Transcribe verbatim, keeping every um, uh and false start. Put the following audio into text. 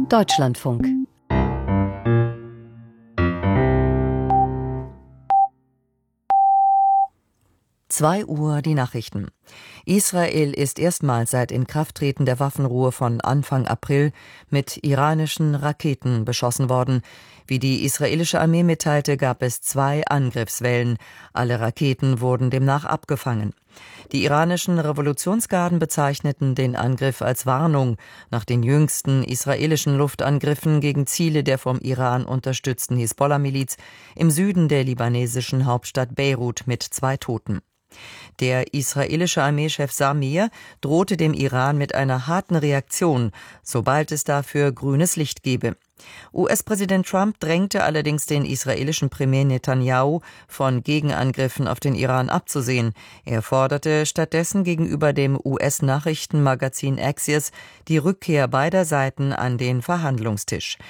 Deutschlandfunk. Zwei Uhr die Nachrichten. Israel ist erstmals seit Inkrafttreten der Waffenruhe von Anfang April mit iranischen Raketen beschossen worden. Wie die israelische Armee mitteilte, gab es zwei Angriffswellen. Alle Raketen wurden demnach abgefangen. Die iranischen Revolutionsgarden bezeichneten den Angriff als Warnung nach den jüngsten israelischen Luftangriffen gegen Ziele der vom Iran unterstützten Hisbollah-Miliz im Süden der libanesischen Hauptstadt Beirut mit zwei Toten. Der israelische Armeechef Samir drohte dem Iran mit einer harten Reaktion, sobald es dafür grünes Licht gebe. U S-Präsident Trump drängte allerdings den israelischen Premier Netanyahu, von Gegenangriffen auf den Iran abzusehen. Er forderte stattdessen gegenüber dem U S-Nachrichtenmagazin Axios die Rückkehr beider Seiten an den Verhandlungstisch.